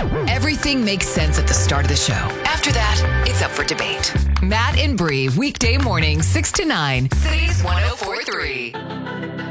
Everything makes sense at the start of the show. After that, it's up for debate. Matt and Bree, weekday morning, 6 to 9, Cities 104.3.